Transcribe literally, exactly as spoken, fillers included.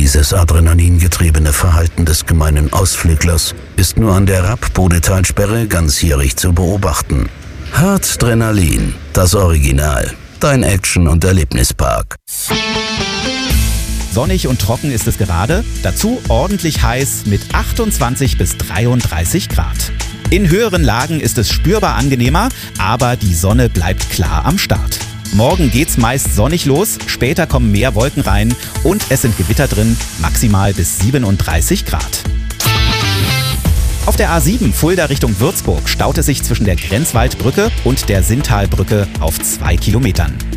Dieses adrenalingetriebene Verhalten des gemeinen Ausflüglers ist nur an der Rapp-Bodetalsperre ganzjährig zu beobachten. Hartdrenalin, das Original. Dein Action- und Erlebnispark. Sonnig und trocken ist es gerade, dazu ordentlich heiß mit achtundzwanzig bis dreiunddreißig Grad. In höheren Lagen ist es spürbar angenehmer, aber die Sonne bleibt klar am Start. Morgen geht's meist sonnig los, später kommen mehr Wolken rein und es sind Gewitter drin, maximal bis siebenunddreißig Grad. Auf der A sieben Fulda Richtung Würzburg staut es sich zwischen der Grenzwaldbrücke und der Sinntalbrücke auf zwei Kilometern.